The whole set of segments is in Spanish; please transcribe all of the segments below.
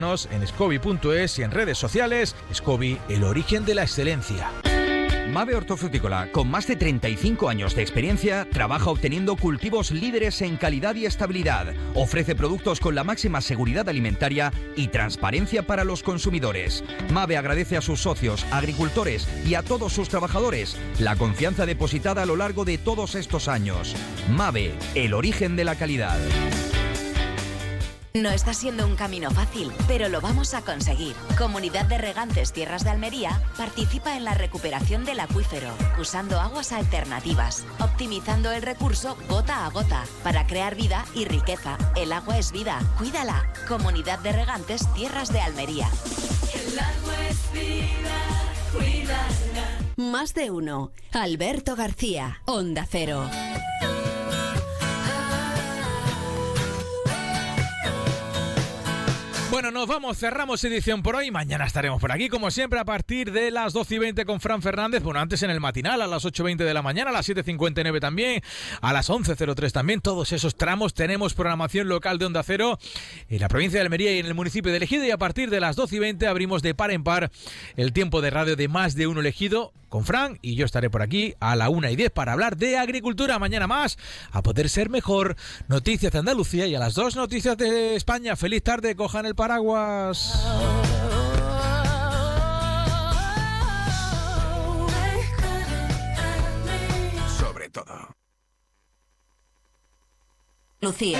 En scoby.es y en redes sociales. Scoby, el origen de la excelencia. Mave Hortofrutícola, con más de 35 años de experiencia, trabaja obteniendo cultivos líderes en calidad y estabilidad. Ofrece productos con la máxima seguridad alimentaria y transparencia para los consumidores. Mave agradece a sus socios, agricultores y a todos sus trabajadores la confianza depositada a lo largo de todos estos años. Mave, el origen de la calidad. No está siendo un camino fácil, pero lo vamos a conseguir. Comunidad de Regantes Tierras de Almería participa en la recuperación del acuífero, usando aguas alternativas, optimizando el recurso gota a gota, para crear vida y riqueza. El agua es vida, cuídala. Comunidad de Regantes Tierras de Almería. El agua es vida, cuídala. Más de uno. Alberto García, Onda Cero. Bueno, nos vamos, cerramos edición por hoy. Mañana estaremos por aquí, como siempre, a partir de las 12:20 con Fran Fernández. Bueno, antes en el matinal, a las 8:20 de la mañana, a las 7:59 también, a las 11:03 también. Todos esos tramos tenemos programación local de Onda Cero en la provincia de Almería y en el municipio de Ejido. Y a partir de las 12:20 abrimos de par en par el tiempo de radio de Más de Uno Ejido con Fran. Y yo estaré por aquí a la 1:10 para hablar de agricultura. Mañana más, a poder ser mejor. Noticias de Andalucía y a las 2 noticias de España. Feliz tarde, cojan el paraguas. Sobre todo. Lucía.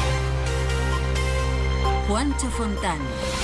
Juancho Fontán.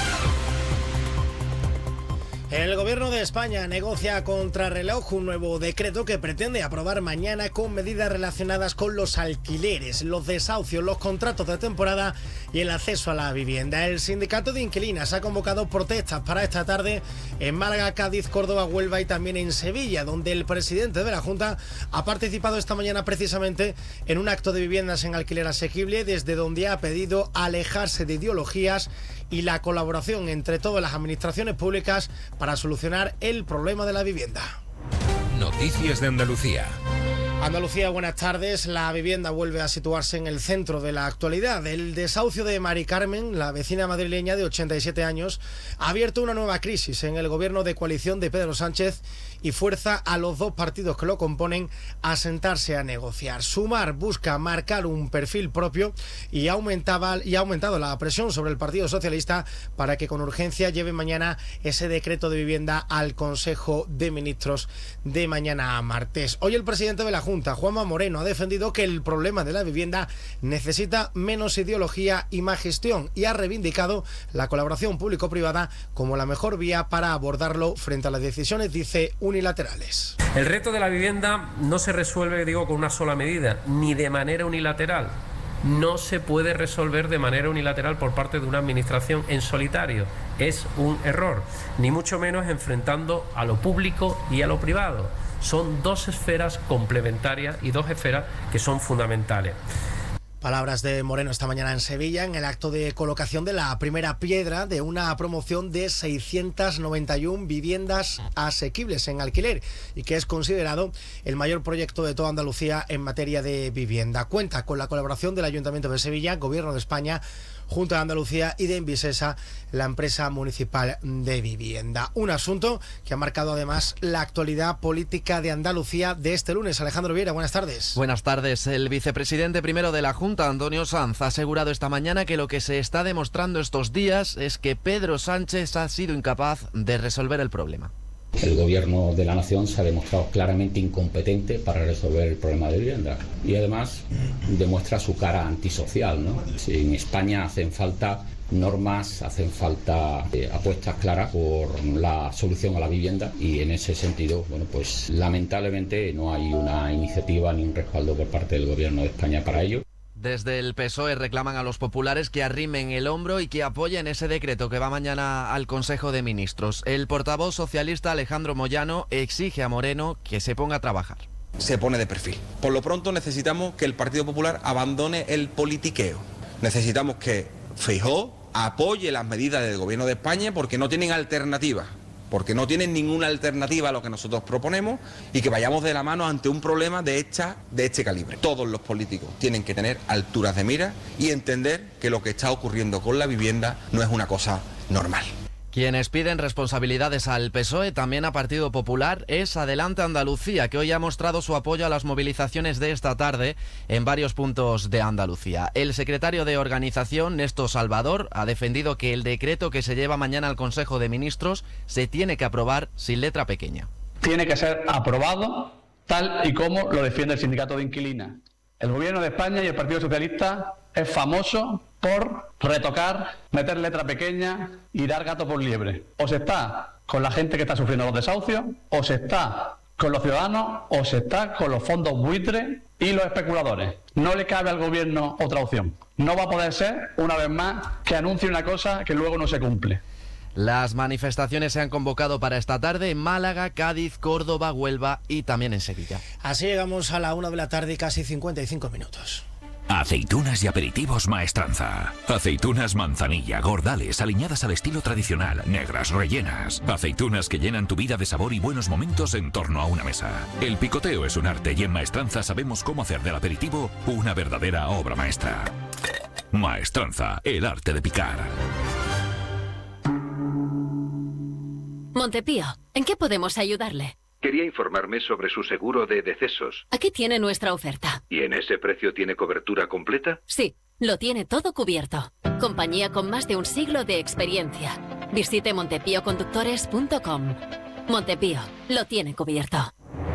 El Gobierno de España negocia a contrarreloj un nuevo decreto que pretende aprobar mañana con medidas relacionadas con los alquileres, los desahucios, los contratos de temporada y el acceso a la vivienda. El sindicato de inquilinas ha convocado protestas para esta tarde en Málaga, Cádiz, Córdoba, Huelva y también en Sevilla, donde el presidente de la Junta ha participado esta mañana precisamente en un acto de viviendas en alquiler asequible, desde donde ha pedido alejarse de ideologías y la colaboración entre todas las administraciones públicas para solucionar el problema de la vivienda. Noticias de Andalucía. Andalucía, buenas tardes. La vivienda vuelve a situarse en el centro de la actualidad. El desahucio de Mari Carmen, la vecina madrileña de 87 años, ha abierto una nueva crisis en el gobierno de coalición de Pedro Sánchez y fuerza a los dos partidos que lo componen a sentarse a negociar. Sumar busca marcar un perfil propio y ha aumentado la presión sobre el Partido Socialista para que con urgencia lleve mañana ese decreto de vivienda al Consejo de Ministros de mañana a martes. Hoy el presidente de la Junta, Juanma Moreno, ha defendido que el problema de la vivienda necesita menos ideología y más gestión y ha reivindicado la colaboración público-privada como la mejor vía para abordarlo frente a las decisiones, dice, unilaterales. El reto de la vivienda no se resuelve, con una sola medida, ni de manera unilateral. No se puede resolver de manera unilateral por parte de una administración en solitario. Es un error, ni mucho menos enfrentando a lo público y a lo privado. Son dos esferas complementarias y dos esferas que son fundamentales. Palabras de Moreno esta mañana en Sevilla en el acto de colocación de la primera piedra de una promoción de 691 viviendas asequibles en alquiler y que es considerado el mayor proyecto de toda Andalucía en materia de vivienda. Cuenta con la colaboración del Ayuntamiento de Sevilla, Gobierno de España, Junta de Andalucía y de Envisesa, la empresa municipal de vivienda. Un asunto que ha marcado además la actualidad política de Andalucía de este lunes. Alejandro Vieira, buenas tardes. Buenas tardes. El vicepresidente primero de la Junta, Antonio Sanz, ha asegurado esta mañana que lo que se está demostrando estos días es que Pedro Sánchez ha sido incapaz de resolver el problema. El gobierno de la nación se ha demostrado claramente incompetente para resolver el problema de vivienda y además demuestra su cara antisocial, ¿no? Si en España hacen falta normas, hacen falta apuestas claras por la solución a la vivienda y en ese sentido, pues lamentablemente no hay una iniciativa ni un respaldo por parte del gobierno de España para ello. Desde el PSOE reclaman a los populares que arrimen el hombro y que apoyen ese decreto que va mañana al Consejo de Ministros. El portavoz socialista Alejandro Moyano exige a Moreno que se ponga a trabajar. Se pone de perfil. Por lo pronto necesitamos que el Partido Popular abandone el politiqueo. Necesitamos que Feijóo apoye las medidas del Gobierno de España porque no tienen alternativa. Porque no tienen ninguna alternativa a lo que nosotros proponemos y que vayamos de la mano ante un problema de este calibre. Todos los políticos tienen que tener alturas de mira y entender que lo que está ocurriendo con la vivienda no es una cosa normal. Quienes piden responsabilidades al PSOE, también a Partido Popular, es Adelante Andalucía, que hoy ha mostrado su apoyo a las movilizaciones de esta tarde en varios puntos de Andalucía. El secretario de organización, Néstor Salvador, ha defendido que el decreto que se lleva mañana al Consejo de Ministros se tiene que aprobar sin letra pequeña. Tiene que ser aprobado tal y como lo defiende el sindicato de inquilinas. El Gobierno de España y el Partido Socialista es famoso por retocar, meter letra pequeña y dar gato por liebre. O se está con la gente que está sufriendo los desahucios, o se está con los ciudadanos, o se está con los fondos buitres y los especuladores. No le cabe al Gobierno otra opción. No va a poder ser, una vez más, que anuncie una cosa que luego no se cumple. Las manifestaciones se han convocado para esta tarde en Málaga, Cádiz, Córdoba, Huelva y también en Sevilla. Así llegamos a la 1 de la tarde y casi 55 minutos. Aceitunas y aperitivos Maestranza. Aceitunas manzanilla, gordales, aliñadas al estilo tradicional, negras, rellenas. Aceitunas que llenan tu vida de sabor y buenos momentos en torno a una mesa. El picoteo es un arte y en Maestranza sabemos cómo hacer del aperitivo una verdadera obra maestra. Maestranza, el arte de picar. Montepío, ¿en qué podemos ayudarle? Quería informarme sobre su seguro de decesos. Aquí tiene nuestra oferta. ¿Y en ese precio tiene cobertura completa? Sí, lo tiene todo cubierto. Compañía con más de un siglo de experiencia. Visite montepíoconductores.com. Montepío, lo tiene cubierto.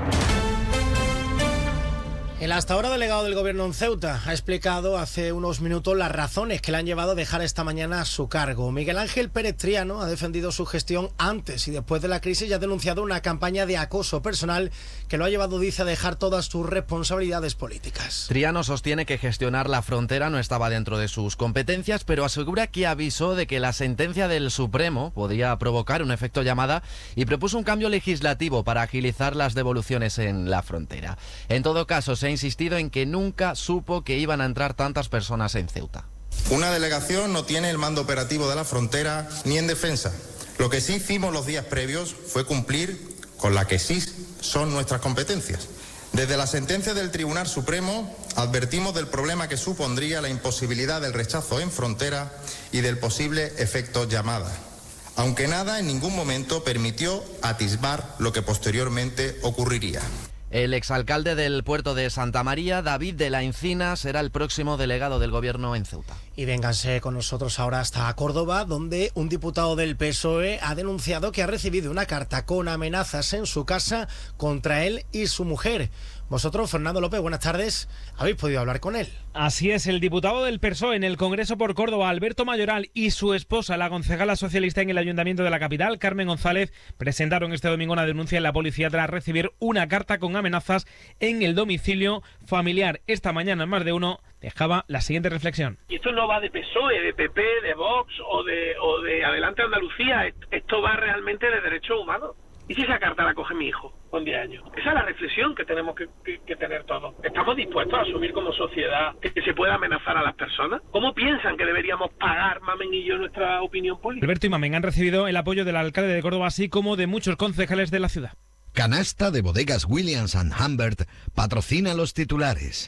El hasta ahora delegado del Gobierno en Ceuta ha explicado hace unos minutos las razones que le han llevado a dejar esta mañana su cargo. Miguel Ángel Pérez Triano ha defendido su gestión antes y después de la crisis y ha denunciado una campaña de acoso personal que lo ha llevado, dice, a dejar todas sus responsabilidades políticas. Triano sostiene que gestionar la frontera no estaba dentro de sus competencias, pero asegura que avisó de que la sentencia del Supremo podía provocar un efecto llamada y propuso un cambio legislativo para agilizar las devoluciones en la frontera. En todo caso, se ha insistido en que nunca supo que iban a entrar tantas personas en Ceuta. Una delegación no tiene el mando operativo de la frontera ni en defensa. Lo que sí hicimos los días previos fue cumplir con la que sí son nuestras competencias. Desde la sentencia del Tribunal Supremo advertimos del problema que supondría la imposibilidad del rechazo en frontera y del posible efecto llamada, aunque nada en ningún momento permitió atisbar lo que posteriormente ocurriría. El exalcalde del puerto de Santa María, David de la Encina, será el próximo delegado del Gobierno en Ceuta. Y vénganse con nosotros ahora hasta Córdoba, donde un diputado del PSOE ha denunciado que ha recibido una carta con amenazas en su casa contra él y su mujer. Vosotros, Fernando López, buenas tardes, habéis podido hablar con él. Así es, el diputado del PSOE en el Congreso por Córdoba, Alberto Mayoral, y su esposa, la concejala socialista en el Ayuntamiento de la capital, Carmen González, presentaron este domingo una denuncia en la policía tras recibir una carta con amenazas en el domicilio familiar. Esta mañana, más de uno dejaba la siguiente reflexión. Y esto no va de PSOE, de PP, de Vox o de Adelante Andalucía, esto va realmente de derechos humanos. ¿Y si esa carta la coge mi hijo con 10 años? Esa es la reflexión que tenemos que tener todos. ¿Estamos dispuestos a asumir como sociedad que se pueda amenazar a las personas? ¿Cómo piensan que deberíamos pagar, Mamen y yo, nuestra opinión política? Alberto y Mamen han recibido el apoyo del alcalde de Córdoba, así como de muchos concejales de la ciudad. Canasta de Bodegas Williams & Humbert patrocina los titulares.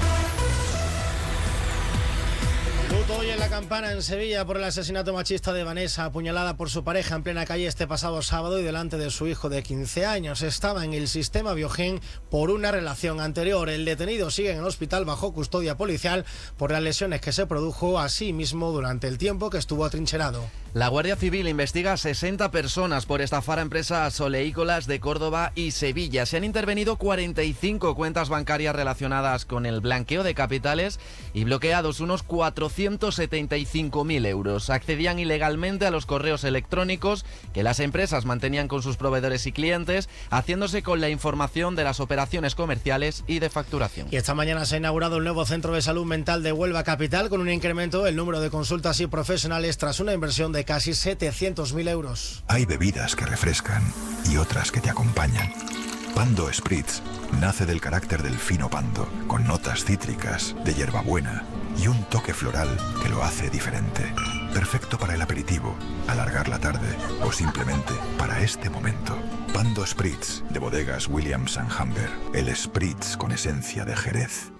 Luto hoy en La Campana, en Sevilla, por el asesinato machista de Vanessa, apuñalada por su pareja en plena calle este pasado sábado y delante de su hijo de 15 años. Estaba en el sistema Biogen por una relación anterior. El detenido sigue en el hospital bajo custodia policial por las lesiones que se produjo a sí mismo durante el tiempo que estuvo atrincherado. La Guardia Civil investiga a 60 personas por estafar a empresas oleícolas de Córdoba y Sevilla. Se han intervenido 45 cuentas bancarias relacionadas con el blanqueo de capitales y bloqueados unos 475.000 euros. Accedían ilegalmente a los correos electrónicos que las empresas mantenían con sus proveedores y clientes, haciéndose con la información de las operaciones comerciales y de facturación. Y esta mañana se ha inaugurado el nuevo Centro de Salud Mental de Huelva Capital, con un incremento del número de consultas y profesionales tras una inversión de casi 700.000 euros. Hay bebidas que refrescan y otras que te acompañan. Pando Spritz nace del carácter del fino pando, con notas cítricas, de hierbabuena y un toque floral que lo hace diferente. Perfecto para el aperitivo, alargar la tarde o simplemente para este momento. Pando Spritz de Bodegas Williams & Humbert, el Spritz con esencia de Jerez.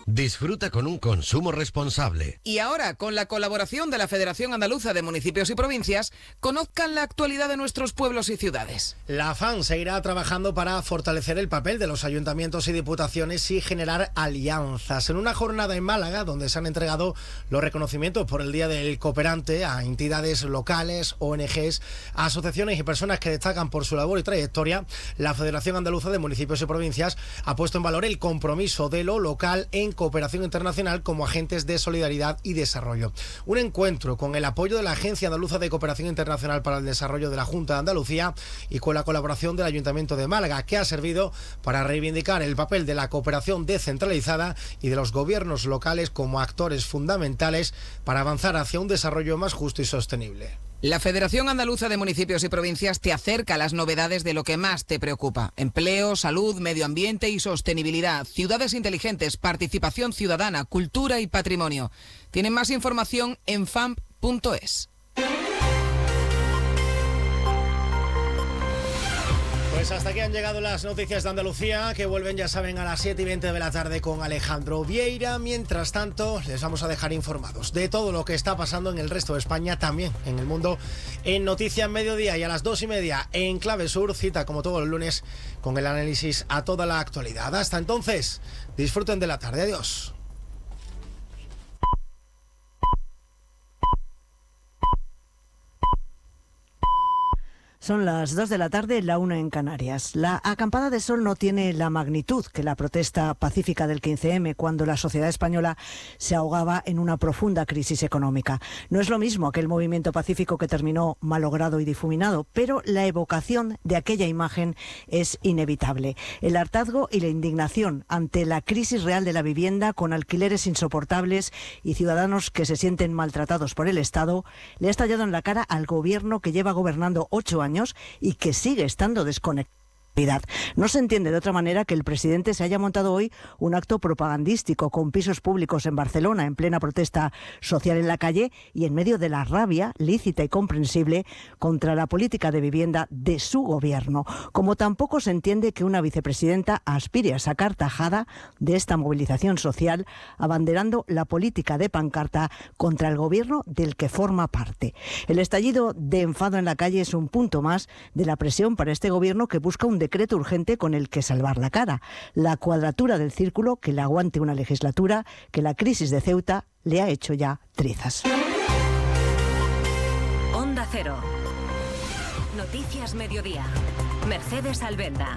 Disfruta con un consumo responsable. Y ahora, con la colaboración de la Federación Andaluza de Municipios y Provincias, conozcan la actualidad de nuestros pueblos y ciudades. La FAN seguirá trabajando para fortalecer el papel de los ayuntamientos y diputaciones y generar alianzas. En una jornada en Málaga, donde se han entregado los reconocimientos por el Día del Cooperante a entidades locales, ONGs, asociaciones y personas que destacan por su labor y trayectoria, la Federación Andaluza de Municipios y Provincias ha puesto en valor el compromiso de lo local en cooperación internacional como agentes de solidaridad y desarrollo. Un encuentro con el apoyo de la Agencia Andaluza de Cooperación Internacional para el Desarrollo de la Junta de Andalucía y con la colaboración del Ayuntamiento de Málaga, que ha servido para reivindicar el papel de la cooperación descentralizada y de los gobiernos locales como actores fundamentales para avanzar hacia un desarrollo más justo y sostenible. La Federación Andaluza de Municipios y Provincias te acerca a las novedades de lo que más te preocupa: empleo, salud, medio ambiente y sostenibilidad, ciudades inteligentes, participación ciudadana, cultura y patrimonio. Tienen más información en famp.es. Pues hasta aquí han llegado las noticias de Andalucía, que vuelven, ya saben, a las 7:20 de la tarde con Alejandro Vieira. Mientras tanto, les vamos a dejar informados de todo lo que está pasando en el resto de España, también en el mundo, en Noticias Mediodía, y a las 2:30 en Clave Sur, cita como todos los lunes con el análisis a toda la actualidad. Hasta entonces, disfruten de la tarde. Adiós. Son las 2 de la tarde, la 1 en Canarias. La acampada de sol no tiene la magnitud que la protesta pacífica del 15M, cuando la sociedad española se ahogaba en una profunda crisis económica. No es lo mismo aquel movimiento pacífico que terminó malogrado y difuminado, pero la evocación de aquella imagen es inevitable. El hartazgo y la indignación ante la crisis real de la vivienda, con alquileres insoportables y ciudadanos que se sienten maltratados por el Estado, le ha estallado en la cara al gobierno que lleva gobernando 8 años y que sigue estando desconectado. No se entiende de otra manera que el presidente se haya montado hoy un acto propagandístico con pisos públicos en Barcelona en plena protesta social en la calle y en medio de la rabia lícita y comprensible contra la política de vivienda de su gobierno. Como tampoco se entiende que una vicepresidenta aspire a sacar tajada de esta movilización social abanderando la política de pancarta contra el gobierno del que forma parte. El estallido de enfado en la calle es un punto más de la presión para este gobierno, que busca un decreto urgente con el que salvar la cara. La cuadratura del círculo que le aguante una legislatura que la crisis de Ceuta le ha hecho ya trizas. Onda Cero. Noticias Mediodía. Mercedes Albenda.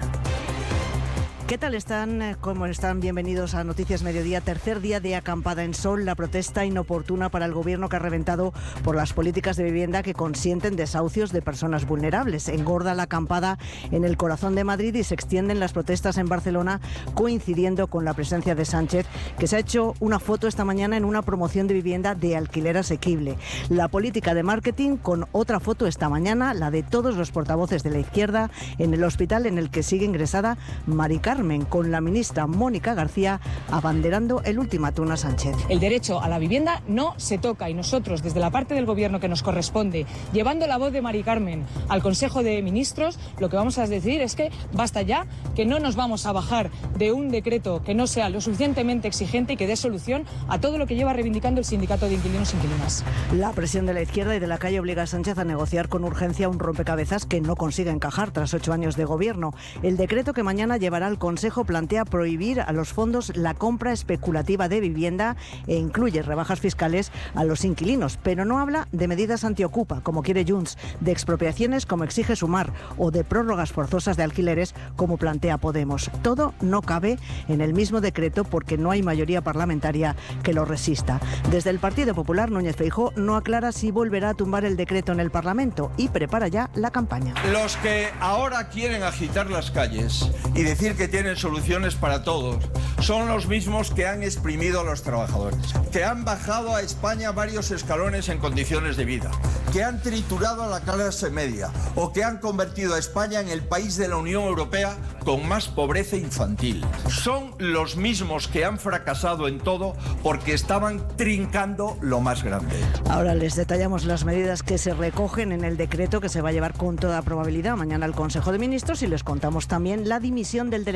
¿Qué tal están? ¿Cómo están? Bienvenidos a Noticias Mediodía. Tercer día de acampada en sol, la protesta inoportuna para el gobierno que ha reventado por las políticas de vivienda que consienten desahucios de personas vulnerables. Engorda la acampada en el corazón de Madrid y se extienden las protestas en Barcelona, coincidiendo con la presencia de Sánchez, que se ha hecho una foto esta mañana en una promoción de vivienda de alquiler asequible. La política de marketing con otra foto esta mañana, la de todos los portavoces de la izquierda, en el hospital en el que sigue ingresada Mari Carmen, con la ministra Mónica García abanderando el ultimátum a Sánchez. El derecho a la vivienda no se toca, y nosotros, desde la parte del gobierno que nos corresponde, llevando la voz de Mari Carmen al Consejo de Ministros, lo que vamos a decir es que basta ya, que no nos vamos a bajar de un decreto que no sea lo suficientemente exigente y que dé solución a todo lo que lleva reivindicando el sindicato de inquilinos e inquilinas. La presión de la izquierda y de la calle obliga a Sánchez a negociar con urgencia un rompecabezas que no consigue encajar tras 8 años de gobierno. El decreto que mañana llevará al Consejo plantea prohibir a los fondos la compra especulativa de vivienda e incluye rebajas fiscales a los inquilinos, pero no habla de medidas antiocupa, como quiere Junts, de expropiaciones, como exige Sumar, o de prórrogas forzosas de alquileres, como plantea Podemos. Todo no cabe en el mismo decreto porque no hay mayoría parlamentaria que lo resista. Desde el Partido Popular, Núñez Feijóo no aclara si volverá a tumbar el decreto en el Parlamento y prepara ya la campaña. Los que ahora quieren agitar las calles y decir que tienen soluciones para todos son los mismos que han exprimido a los trabajadores, que han bajado a España varios escalones en condiciones de vida, que han triturado a la clase media o que han convertido a España en el país de la Unión Europea con más pobreza infantil. Son los mismos que han fracasado en todo porque estaban trincando lo más grande. Ahora les detallamos las medidas que se recogen en el decreto que se va a llevar con toda probabilidad mañana al Consejo de Ministros y les contamos también la dimisión del delegado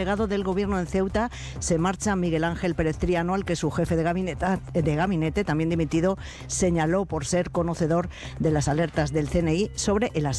delegado del Gobierno en Ceuta, se marcha Miguel Ángel Pérez Triano, al que su jefe de gabinete, también dimitido, señaló por ser conocedor de las alertas del CNI sobre el